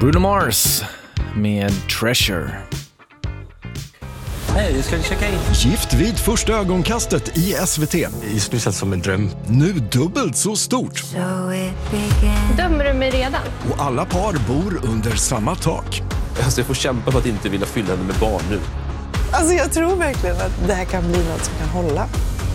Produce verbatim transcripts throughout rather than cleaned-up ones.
Bruno Mars med Treasure. Hej, ska vi checka in? Gift vid första ögonkastet i S V T. Just nu känns som en dröm. Nu dubbelt så stort. Dömer du mig redan? Och alla par bor under samma tak. Alltså, jag får kämpa för att inte vilja fylla henne med barn nu. Alltså jag tror verkligen att det här kan bli något som kan hålla.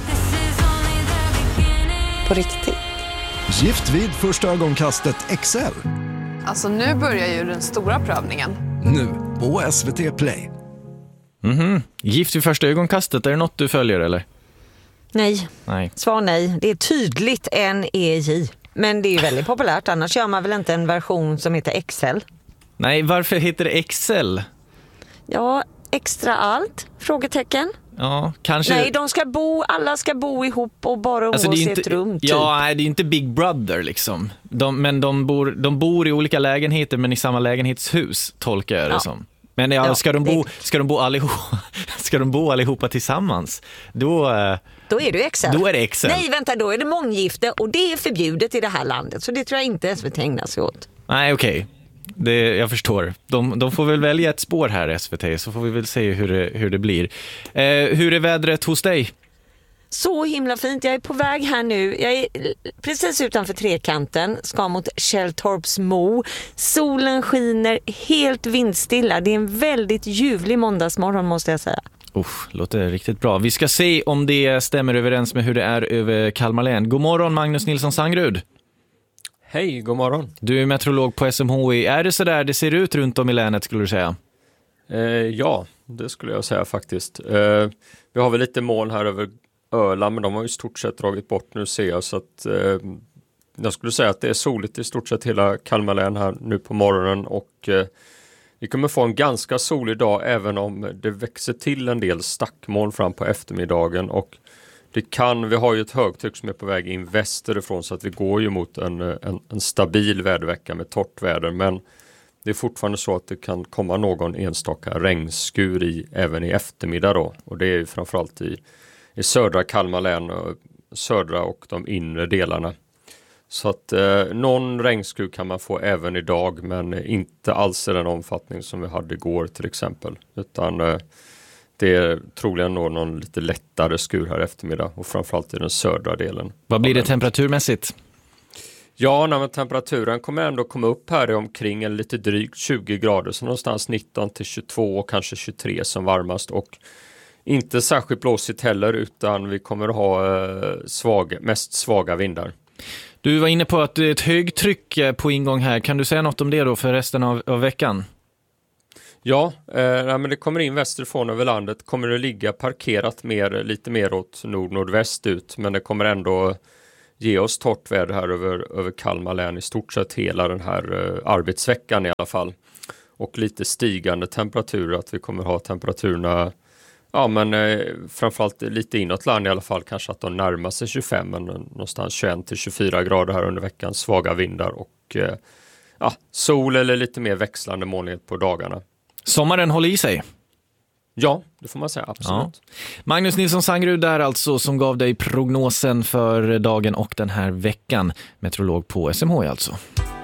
På riktigt. Gift vid första ögonkastet X L. Alltså nu börjar ju den stora prövningen. Nu på S V T Play. Mhm. Gift vid första ögonkastet, är det något du följer eller? Nej. Nej. Svar nej. Det är tydligt en E J. Men det är ju väldigt populärt. Annars gör man väl inte en version som heter X L? Nej, varför heter det X L? Ja, extra allt? Frågetecken. Ja, kanske... Nej, de ska bo, alla ska bo ihop och bara umgås Alltså, det är i inte, ett rum typ. Ja, nej, det är inte Big Brother liksom. De, men de bor, de bor i olika lägenheter men i samma lägenhetshus, tolkar jag det Ja. som. Men ja, Ja, ska, de bo, det- ska, de bo allihopa, ska de bo allihopa tillsammans, då, eh, Då är det ju X L. då är det X L. Nej, vänta, då är det månggifte och det är förbjudet i det här landet. Så det tror jag inte S V T ägnar sig åt. Nej, okej. Det, jag förstår. De, de får väl välja ett spår här, S V T, så får vi väl se hur det, hur det blir. Eh, hur är vädret hos dig? Så himla fint. Jag är på väg här nu. Jag är precis utanför Trekanten. Ska mot Källtorps Mo. Solen skiner helt vindstilla. Det är en väldigt ljuvlig måndagsmorgon måste jag säga. Uff, låter riktigt bra. Vi ska se om det stämmer överens med hur det är över Kalmar län. God morgon, Magnus Nilsson Sangrud. Hej, god morgon. Du är meteorolog på S M H I. Är det så där det ser ut runt om i länet, skulle du säga? Eh, ja, det skulle jag säga faktiskt. Eh, vi har väl lite moln här över Öland, men de har ju i stort sett dragit bort nu ser jag. Så att, eh, jag skulle säga att det är soligt i stort sett hela Kalmar län här nu på morgonen. Och eh, vi kommer få en ganska solig dag även om det växer till en del stackmoln fram på eftermiddagen. Och det kan, vi har ju ett högtryck som är på väg in västerifrån så att vi går ju mot en, en, en stabil vädervecka med torrt väder. Men det är fortfarande så att det kan komma någon enstaka regnskur i, även i eftermiddag då. Och det är ju framförallt i, i södra Kalmar län, och södra och de inre delarna. Så att eh, någon regnskur kan man få även idag, men inte alls i den omfattning som vi hade igår till exempel. Utan eh, det är troligen nog någon lite lättare skur här eftermiddag och framförallt i den södra delen. Vad blir det temperaturmässigt? Ja, nej, men temperaturen kommer ändå komma upp här i omkring en lite drygt tjugo grader, så någonstans nitton till tjugotvå och kanske tjugotre som varmast, och inte särskilt blåsigt heller, utan vi kommer att ha eh, svag, mest svaga vindar. Du var inne på att det är ett högtryck på ingång här. Kan du säga något om det då för resten av, av veckan? Ja, eh, nej, men det kommer in västerifrån över landet. Kommer det ligga parkerat mer, lite mer åt nord-nordväst ut, men det kommer ändå ge oss torrt väder här över, över Kalmar län i stort sett hela den här eh, arbetsveckan i alla fall. Och lite stigande temperaturer, att vi kommer ha temperaturerna, ja men eh, framförallt lite inåt land i alla fall, kanske att de närmar sig tjugofem, men någonstans tjugoett till tjugofyra grader här under veckan, svaga vindar och eh, ja, sol eller lite mer växlande molnighet på dagarna. Sommaren håller i sig. Ja, det får man säga, absolut. Ja. Magnus Nilsson Sangrud där alltså, som gav dig prognosen för dagen och den här veckan. Meteorolog på S M H I alltså.